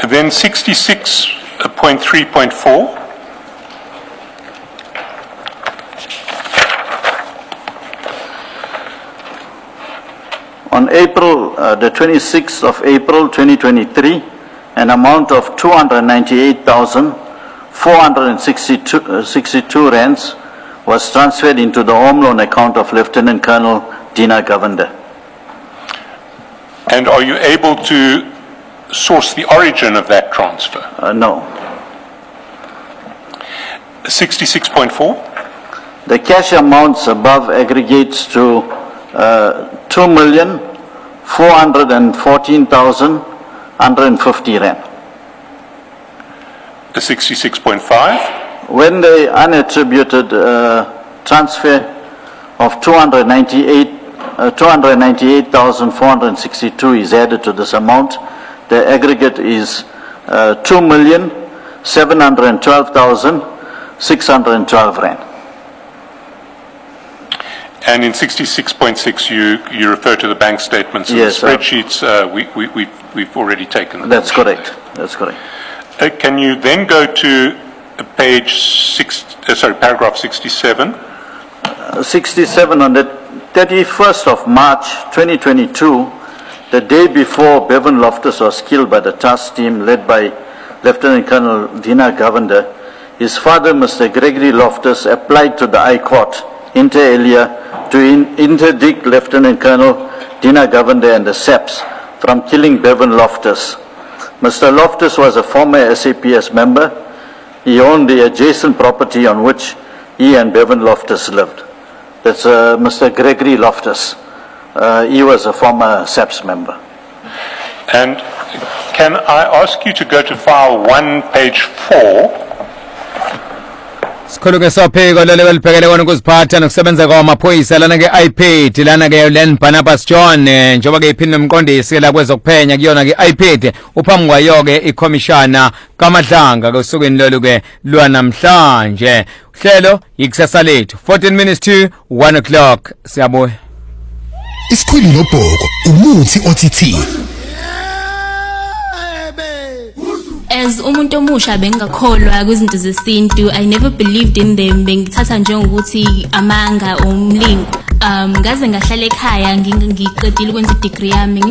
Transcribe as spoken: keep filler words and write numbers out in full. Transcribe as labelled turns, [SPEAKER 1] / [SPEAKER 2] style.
[SPEAKER 1] Then sixty-six point three point four.
[SPEAKER 2] On April, uh, the twenty-sixth of April twenty twenty-three, an amount of two hundred ninety-eight thousand four hundred sixty-two rands was transferred into the home loan account of Lieutenant Colonel Dina Govender.
[SPEAKER 1] And are you able to source the origin of that transfer?
[SPEAKER 2] Uh, no.
[SPEAKER 1] sixty-six point four.
[SPEAKER 2] The cash amounts above aggregates to uh, two million four hundred fourteen thousand one hundred fifty rand.
[SPEAKER 1] The sixty-six point five.
[SPEAKER 2] When the unattributed uh, transfer of two hundred ninety-eight thousand four hundred sixty-two is added to this amount, the aggregate is uh, two million seven hundred twelve thousand six hundred twelve rand.
[SPEAKER 1] And in sixty-six point six, you, you refer to the bank statements and
[SPEAKER 2] yes,
[SPEAKER 1] the spreadsheets. Uh, we, we, we've, we've already taken them.
[SPEAKER 2] That's correct. That's correct.
[SPEAKER 1] Uh, can you then go to uh, page six, uh, sorry, paragraph sixty-seven?
[SPEAKER 2] Uh, sixty-seven, on the thirty-first of March twenty twenty-two, the day before Bevan Loftus was killed by the task team led by Lieutenant Colonel Dina Govender, his father, Mister Gregory Loftus, applied to the High Court, inter alia, to in interdict Lieutenant Colonel Dina Govender and the S A Ps from killing Bevan Loftus. Mister Loftus was a former S A P S member. He owned the adjacent property on which he and Bevan Loftus lived. That's uh, Mister Gregory Loftus. Uh, he was a former S A P S member.
[SPEAKER 1] And can I ask you to go to file one, page four?
[SPEAKER 3] Sikhuluke sophiko lelo libhekele kona ukuziphatha nokusebenza kwamaphoyisa lana ke I P D lana ke Len Barnabas John njengoba ke iphinde umqondisi la kwezokuphenya kuyona ke I P D uphambi kwayo ke ikhomishana kaMadlanga kosukwini lolu ke lwanamhlanje hlelo yikusasa lethu fourteen minutes to one o'clock siyabuya
[SPEAKER 4] Isikhwili nobhoko umuthi othithini
[SPEAKER 5] As umuntu omusha bengakholwa kwizinto zesintu, I never believed in them. Bengithatha njengokuthi amanga umlingo. Um ngaze ngahlala ekhaya ngiqedile ukwenza i degree yami.